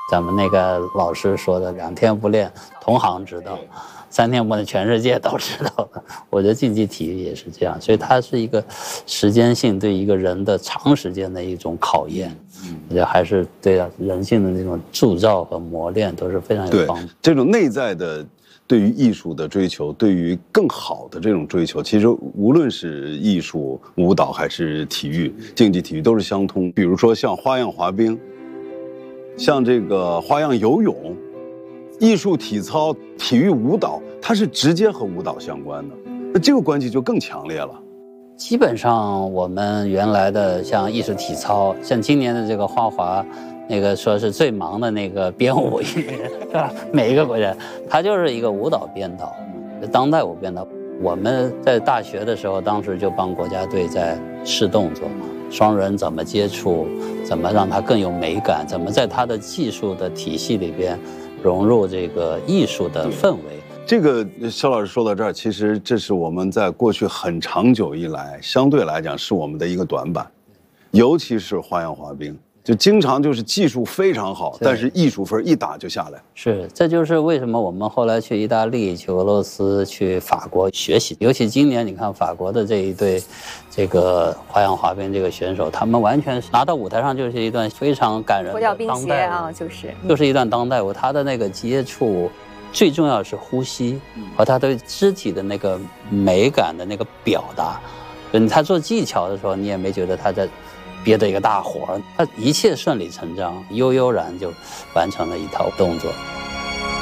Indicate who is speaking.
Speaker 1: 咱们那个老师说的，2天不练，同行知道；3天不练，全世界都知道的。我觉得竞技体育也是这样，所以它是一个时间性对一个人的长时间的一种考验。我觉得还是对人性的那种铸造和磨练都是非常有帮助。
Speaker 2: 这种内在的对于艺术的追求，对于更好的这种追求，其实无论是艺术、舞蹈还是体育、竞技体育都是相通。比如说像花样滑冰，像这个花样游泳，艺术体操、体育舞蹈，它是直接和舞蹈相关的，那这个关系就更强烈了。
Speaker 1: 基本上我们原来的像艺术体操，像今年的这个花滑，那个说是最忙的那个编舞艺人，是吧？每一个国家，它就是一个舞蹈编导，当代舞编导。我们在大学的时候，当时就帮国家队在试动作，双人怎么接触，怎么让它更有美感，怎么在它的技术的体系里边融入这个艺术的氛围。
Speaker 2: 这个肖老师说到这儿，其实这是我们在过去很长久以来，相对来讲是我们的一个短板，尤其是花样滑冰，就经常就是技术非常好，但是艺术分一打就下来。
Speaker 1: 是，这就是为什么我们后来去意大利、去俄罗斯、去法国学习。尤其今年你看法国的这一对，这个花样滑冰这个选手，他们完全拿到舞台上就是一段非常感人的当代舞，
Speaker 3: 脱掉冰鞋啊，就是
Speaker 1: 一段当代舞，他的那个接触。最重要的是呼吸和他对肢体的那个美感的那个表达。他做技巧的时候，你也没觉得他在憋着一个大活，他一切顺理成章，悠悠然就完成了一套动作。